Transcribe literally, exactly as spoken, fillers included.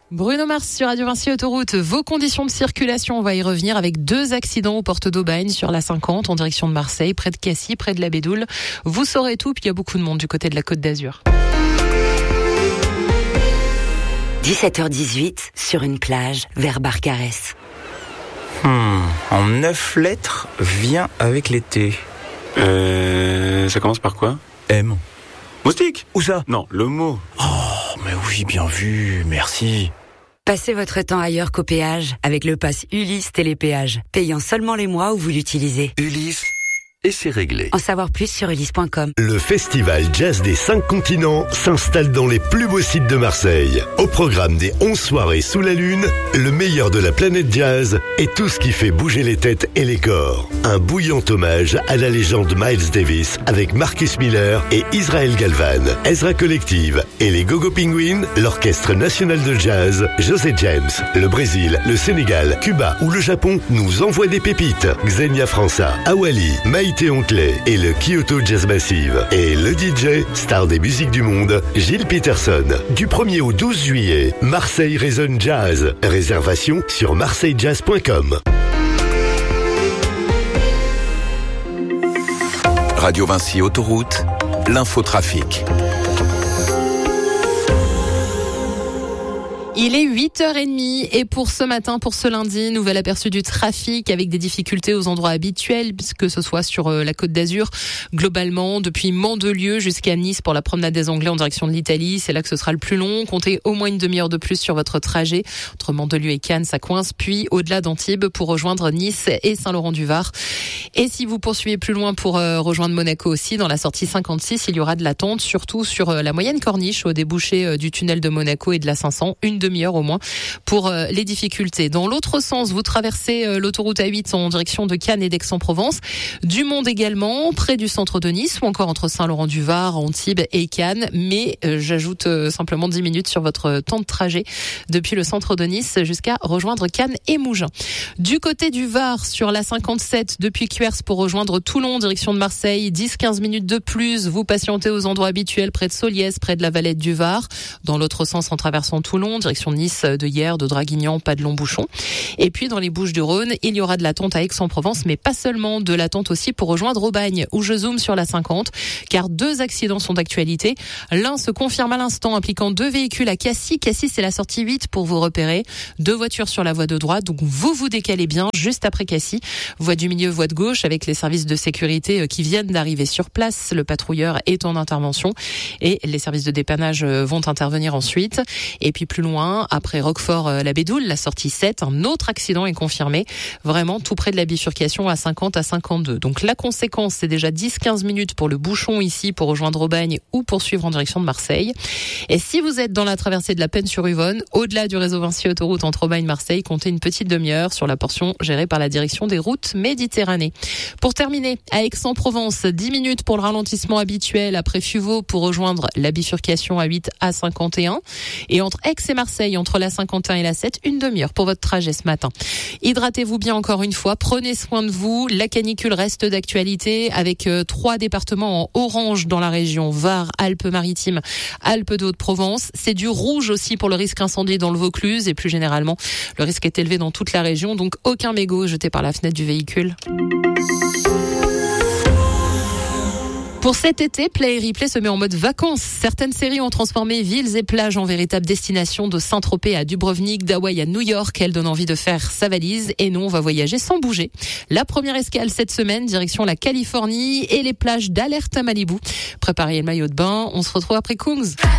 Bruno Mars sur Radio Vinci Autoroute. Vos conditions de circulation, on va y revenir avec deux accidents aux portes d'Aubagne sur la cinquante en direction de Marseille, près de Cassis, près de la Bédoule. Vous saurez tout, puis il y a beaucoup de monde du côté de la Côte d'Azur. dix-sept heures dix-huit, sur une plage, vers Barcarès. Hmm, en neuf lettres, vient avec l'été. Euh, ça commence par quoi? M. Moustique? Où ça? Non, le mot. Oh, mais oui, bien vu, merci. Passez votre temps ailleurs qu'au péage avec le pass Ulysse Télépéage, payant seulement les mois où vous l'utilisez. Ulysse, et c'est réglé. En savoir plus sur ulysse point com. Le festival jazz des cinq continents s'installe dans les plus beaux sites de Marseille. Au programme des onze soirées sous la lune, le meilleur de la planète jazz et tout ce qui fait bouger les têtes et les corps. Un bouillant hommage à la légende Miles Davis avec Marcus Miller et Israel Galvan, Ezra Collective et les Gogo Penguins, l'Orchestre National de Jazz, José James. Le Brésil, le Sénégal, Cuba ou le Japon nous envoient des pépites. Xenia França, Awali, Maïté Ontelet et le Kyoto Jazz Massive. Et le D J, star des musiques du monde, Gilles Peterson. Du premier au douze juillet, Marseille résonne jazz. Réservation sur marseille jazz point com. Radio Vinci Autoroute, l'infotrafic. Il est huit heures trente et pour ce matin, pour ce lundi, nouvel aperçu du trafic avec des difficultés aux endroits habituels, que ce soit sur la Côte d'Azur, globalement, depuis Mandelieu jusqu'à Nice pour la promenade des Anglais en direction de l'Italie. C'est là que ce sera le plus long. Comptez au moins une demi-heure de plus sur votre trajet. Entre Mandelieu et Cannes, ça coince, puis au-delà d'Antibes pour rejoindre Nice et Saint-Laurent-du-Var. Et si vous poursuivez plus loin pour euh, rejoindre Monaco aussi, dans la sortie cinquante-six, il y aura de l'attente, surtout sur euh, la moyenne corniche au débouché euh, du tunnel de Monaco et de la cinq cents, une demi-heure au moins pour euh, les difficultés. Dans l'autre sens, vous traversez euh, l'autoroute A huit en direction de Cannes et d'Aix-en-Provence, du Monde également, près du centre de Nice ou encore entre Saint-Laurent-du-Var, Antibes et Cannes. Mais euh, j'ajoute euh, simplement dix minutes sur votre temps de trajet depuis le centre de Nice jusqu'à rejoindre Cannes et Mougins. Du côté du Var, sur la cinquante-sept, depuis Cuers pour rejoindre Toulon, direction de Marseille, dix à quinze minutes de plus. Vous patientez aux endroits habituels près de Soliès, près de la Valette du Var. Dans l'autre sens, en traversant Toulon, direction de Nice, de Hyères, de Draguignan, pas de long bouchon. Et puis dans les Bouches-du-Rhône, il y aura de l'attente à Aix-en-Provence, mais pas seulement, de l'attente aussi pour rejoindre Aubagne, où je zoome sur la cinquante, car deux accidents sont d'actualité. L'un se confirme à l'instant, impliquant deux véhicules à Cassis. Cassis, c'est la sortie huit pour vous repérer. Deux voitures sur la voie de droite, donc vous vous décalez bien juste après Cassis. Voie du milieu, voie de gauche, avec les services de sécurité qui viennent d'arriver sur place. Le patrouilleur est en intervention et les services de dépannage vont intervenir ensuite. Et puis plus loin, après Roquefort-la Bédoule, la sortie sept, un autre accident est confirmé, vraiment tout près de la bifurcation à cinquante à cinquante-deux. Donc la conséquence, c'est déjà dix à quinze minutes pour le bouchon ici pour rejoindre Aubagne ou poursuivre en direction de Marseille. Et si vous êtes dans la traversée de la Penne-sur-Yvonne, au-delà du réseau Vinci Autoroute entre Aubagne et Marseille, comptez une petite demi-heure sur la portion gérée par la direction des routes Méditerranée. Pour terminer, à Aix-en-Provence, dix minutes pour le ralentissement habituel après Fuveau pour rejoindre la bifurcation à huit à cinquante et un. Et entre Aix et Marseille, entre la cinquante et un et la sept, une demi-heure pour votre trajet ce matin. Hydratez-vous bien encore une fois, prenez soin de vous. La canicule reste d'actualité avec euh, trois départements en orange dans la région, Var, Alpes-Maritimes, Alpes de Haute-Provence. C'est du rouge aussi pour le risque incendie dans le Vaucluse et plus généralement, le risque est élevé dans toute la région, donc aucun mégot jeté par la fenêtre du véhicule. Pour cet été, Play et Replay se met en mode vacances. Certaines séries ont transformé villes et plages en véritables destinations, de Saint-Tropez à Dubrovnik, d'Hawaï à New York. Elle donne envie de faire sa valise et nous, on va voyager sans bouger. La première escale cette semaine, direction la Californie et les plages d'Alerte à Malibu. Préparez le maillot de bain, on se retrouve après Kungs.